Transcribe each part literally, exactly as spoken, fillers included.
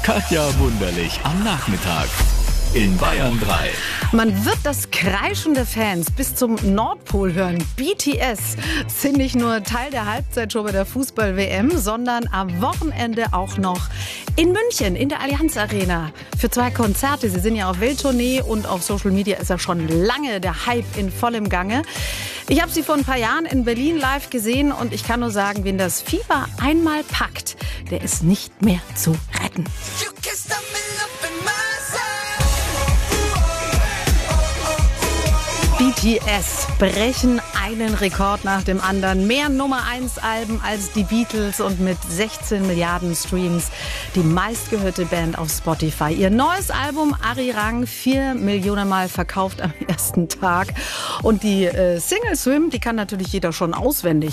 Katja Wunderlich am Nachmittag in Bayern drei. Man wird das Kreischen der Fans bis zum Nordpol hören. B T S sind nicht nur Teil der Halbzeitshow bei der Fußball-W M, sondern am Wochenende auch noch in München in der Allianz Arena für zwei Konzerte. Sie sind ja auf Welttournee und auf Social Media ist ja schon lange der Hype in vollem Gange. Ich habe sie vor ein paar Jahren in Berlin live gesehen und ich kann nur sagen, wen das Fieber einmal packt, der ist nicht mehr zu retten. B T S brechen einen Rekord nach dem anderen. Mehr Nummer eins Alben als die Beatles und mit sechzehn Milliarden Streams die meistgehörte Band auf Spotify. Ihr neues Album Arirang, vier Millionen Mal verkauft am ersten Tag. Und die äh, Single Swim, die kann natürlich jeder schon auswendig.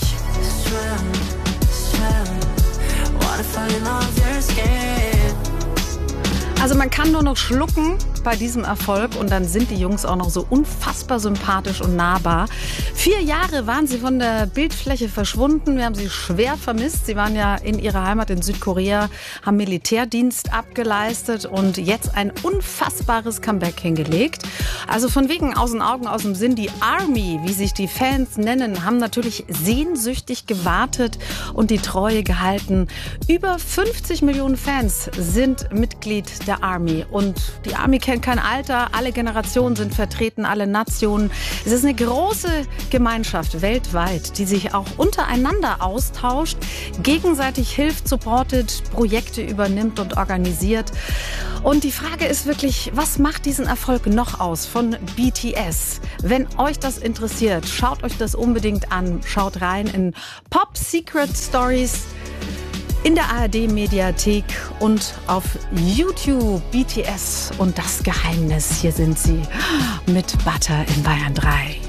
Also man kann nur noch schlucken bei diesem Erfolg und dann sind die Jungs auch noch so unfassbar sympathisch und nahbar. Vier Jahre waren sie von der Bildfläche verschwunden. Wir haben sie schwer vermisst. Sie waren ja in ihrer Heimat in Südkorea, haben Militärdienst abgeleistet und jetzt ein unfassbares Comeback hingelegt. Also von wegen aus den Augen, aus dem Sinn. Die Army, wie sich die Fans nennen, haben natürlich sehnsüchtig gewartet und die Treue gehalten. Über fünfzig Millionen Fans sind Mitglied der Army und die Army kennt kein Alter, alle Generationen sind vertreten, alle Nationen. Es ist eine große Gemeinschaft weltweit, die sich auch untereinander austauscht, gegenseitig hilft, supportet, Projekte übernimmt und organisiert. Und die Frage ist wirklich, was macht diesen Erfolg noch aus von B T S? Wenn euch das interessiert, schaut euch das unbedingt an. Schaut rein in Pop Secret Stories in der A R D-Mediathek und auf YouTube. B T S und das Geheimnis. Hier sind sie mit Butter in Bayern drei.